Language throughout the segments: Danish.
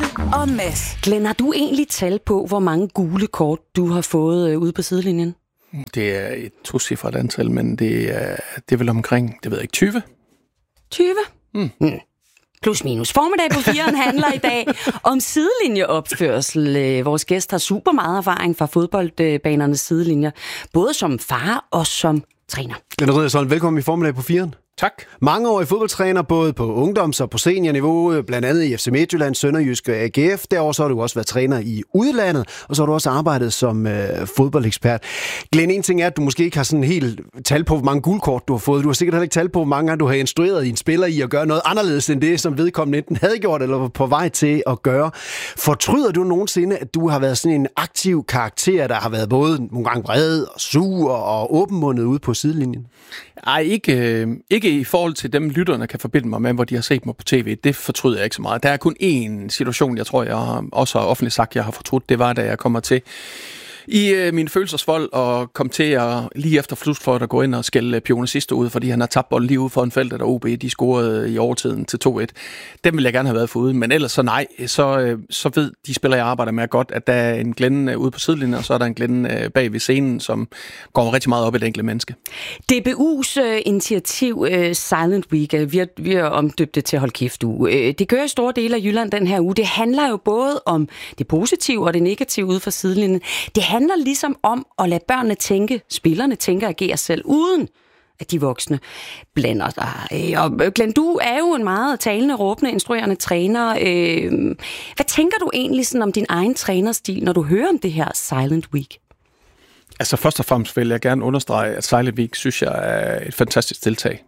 Louise og Mads. Glenn, har du egentlig tal på, hvor mange gule kort du har fået ude på sidelinjen? Det er et tocifret antal, men det er vel omkring, det ved jeg ikke, 20? 20? Plus minus. Formiddag på 4'eren handler i dag om sidelinjeopførsel. Vores gæst har super meget erfaring fra fodboldbanernes sidelinjer, både som far og som træner. Glenn Riddersholm, velkommen i Formiddag på 4'eren. Tak. Mangeårig fodboldtræner, både på ungdoms- og på seniorniveau, blandt andet i FC Midtjylland, Sønderjysk og AGF. Derover så har du også været træner i udlandet, og så har du også arbejdet som fodboldekspert. Glenn, en ting er, at du måske ikke har sådan helt tal på, hvor mange guldkort du har fået. Du har sikkert heller ikke tal på, hvor mange gange du har instrueret dine spillere i at gøre noget anderledes end det, som vedkommende enten havde gjort eller var på vej til at gøre. Fortryder du nogensinde, at du har været sådan en aktiv karakter, der har været både nogle gange vred og sur og åbenmundet ude på sidelinjen? Ej, ikke i forhold til dem, lytterne kan forbinde mig med, hvor de har set mig på tv. Det fortryder jeg ikke så meget. Der er kun én situation, jeg tror, jeg også har offentligt sagt, jeg har fortrudt. Det var, da jeg kommer til i min følelsesvold og kom til at lige efter slutfløjt at gå ind og skælde Pione sidste ud, fordi han har tabt bolden lige ude for en feltet, og OB de scorede i overtiden til 2-1. Dem ville jeg gerne have været foruden, men ellers så nej, så ved de spillere, jeg arbejder med godt, at der er en Glenn ude på sidelinjen, og så er der en Glenn bag ved scenen, som går rigtig meget op i det enkelte menneske. DBU's initiativ Silent Week, vi har omdøbt det til Hold Kæft uge. Det kører i store dele af Jylland den her uge. Det handler jo både om det positive og det negative ude for sidelinjen. Det handler ligesom om at lade børnene tænke, spillerne tænke og agere selv, uden at de voksne blander sig. Og Glenn, du er jo en meget talende, råbende, instruerende træner. Hvad tænker du egentlig sådan om din egen trænerstil, når du hører om det her Silent Week? Altså først og fremmest vil jeg gerne understrege, at Silent Week synes jeg er et fantastisk tiltag.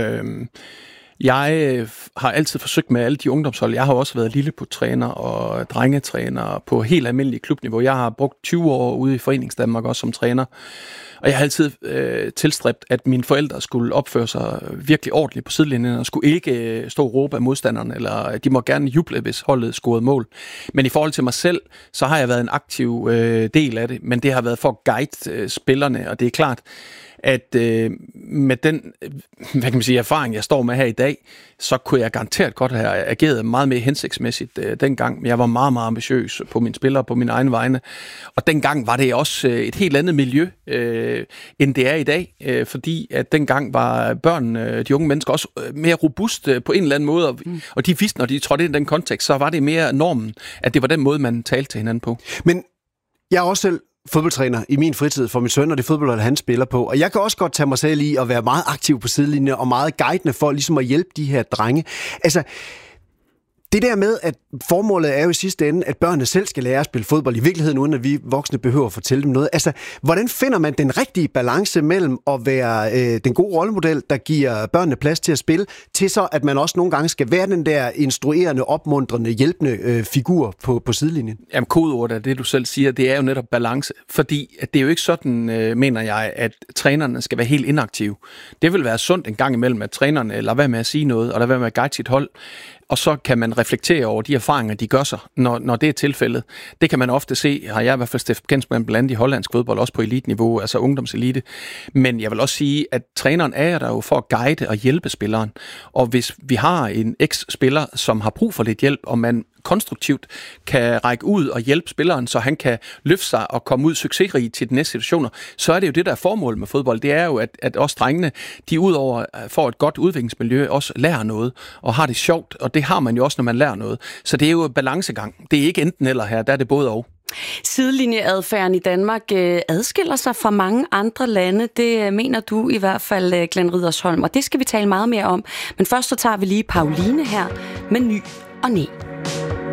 Jeg har altid forsøgt med alle de ungdomshold. Jeg har også været lilleput-træner og drengetræner på helt almindelig klubniveau. Jeg har brugt 20 år ude i Foreningsdanmark også som træner. Og jeg har altid tilstræbt, at mine forældre skulle opføre sig virkelig ordentligt på sidelinjen og skulle ikke stå og råbe af modstanderne, eller de må gerne juble, hvis holdet scorede mål. Men i forhold til mig selv, så har jeg været en aktiv del af det, men det har været for at guide spillerne, og det er klart, at med den erfaring, jeg står med her i dag, så kunne jeg garanteret godt have ageret meget mere hensigtsmæssigt dengang. Men jeg var meget, meget ambitiøs på mine spillere, på mine egne vegne. Og dengang var det også et helt andet miljø, end det er i dag. Fordi at dengang var børn, de unge mennesker, også mere robust på en eller anden måde. Og de vidste, når de trådte ind i den kontekst, så var det mere normen, at det var den måde, man talte til hinanden på. Men jeg er også selv fodboldtræner i min fritid for min søn, og det fodbold, han spiller på. Og jeg kan også godt tage mig selv i at være meget aktiv på sidelinjen og meget guidende for ligesom at hjælpe de her drenge. Altså, det der med, at formålet er jo i sidste ende, at børnene selv skal lære at spille fodbold i virkeligheden, uden at vi voksne behøver at fortælle dem noget. Altså, hvordan finder man den rigtige balance mellem at være den gode rollemodel, der giver børnene plads til at spille, til så, at man også nogle gange skal være den der instruerende, opmuntrende, hjælpende figur på sidelinjen? Jamen, kodeordet af det, du selv siger, det er jo netop balance. Fordi at det er jo ikke sådan, mener jeg, at trænerne skal være helt inaktive. Det vil være sundt en gang imellem, at trænerne lader være med at sige noget, og lader være med at guide sit hold. Og så kan man reflektere over de erfaringer, de gør sig, når det er tilfældet. Det kan man ofte se, har jeg i hvert fald stiftet bekendtskab blandt i hollandsk fodbold, også på eliteniveau, altså ungdomselite. Men jeg vil også sige, at træneren er der jo for at guide og hjælpe spilleren. Og hvis vi har en eks-spiller, som har brug for lidt hjælp, og man konstruktivt kan række ud og hjælpe spilleren, så han kan løfte sig og komme ud succesrig til de næste situationer, så er det jo det, der er formålet med fodbold. Det er jo, at også drengene, de udover får et godt udviklingsmiljø, også lærer noget og har det sjovt, og det har man jo også, når man lærer noget. Så det er jo balancegang. Det er ikke enten eller her, der er det både og. Sidelinjeadfærden i Danmark adskiller sig fra mange andre lande. Det mener du i hvert fald, Glenn Riddersholm, og det skal vi tale meget mere om. Men først så tager vi lige Pauline her med Ny og Næ.